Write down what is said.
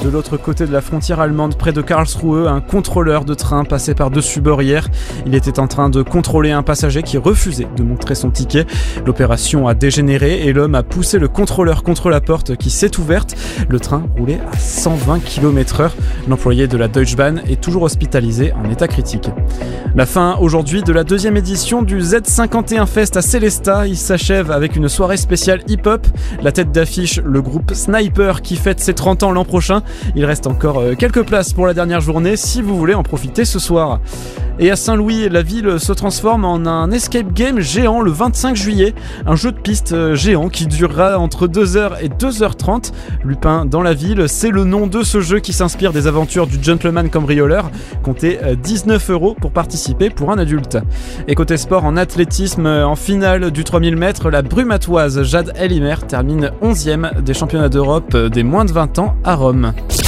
De l'autre côté de la frontière allemande, près de Karlsruhe, un contrôleur de train passait par-dessus bord hier. Il était en train de contrôler un passager qui refusait de montrer son ticket. L'opération a dégénéré et l'homme a poussé le contrôleur contre la porte qui s'est ouverte. Le train roulait à 120 km/h. L'employé de la Deutsche Bahn est toujours hospitalisé en état critique. La fin aujourd'hui de la deuxième édition du Z51 Fest à Sélestat. Il s'achève avec une soirée spéciale hip-hop. La tête d'affiche, le groupe Sniper qui fête ses 30 ans l'an prochain. Il reste encore quelques places pour la dernière journée si vous voulez en profiter ce soir. Et à Saint-Louis, la ville se transforme en un escape game géant le 25 juillet. Un jeu de piste géant qui durera entre 2h et 2h30. Lupin dans la ville, c'est le nom de ce jeu qui s'inspire des aventures du gentleman cambrioleur. Comptez 19€ pour participer pour un adulte. Et côté sport, en athlétisme, en finale du 3000 mètres, la brumatoise Jade Elimer termine 11e des championnats d'Europe des moins de 20 ans à Rome.